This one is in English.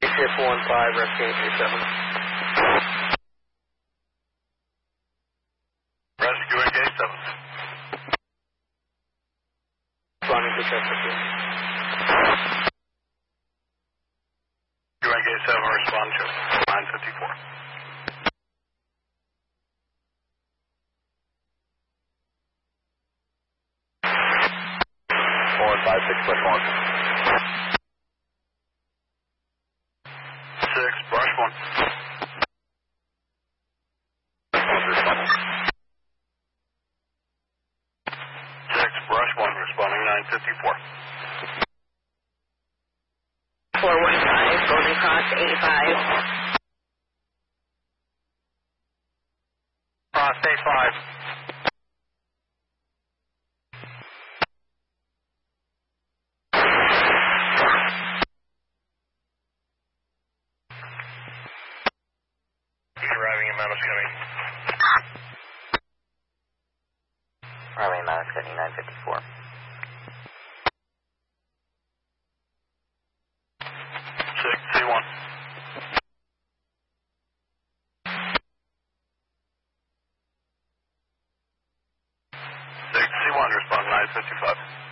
Shift 15, Rescue 37. Rescue engage 7. Responding to check 15. Rescue engage 7, respond to 954. 4156, push 1. 6, brush 1. 6, brush 1, responding 954. 415, Golden Cross 85. Cross 85. Arriving in Mount Arriving Mount Scotty 954. 6, C1. 6, C1, respond 955.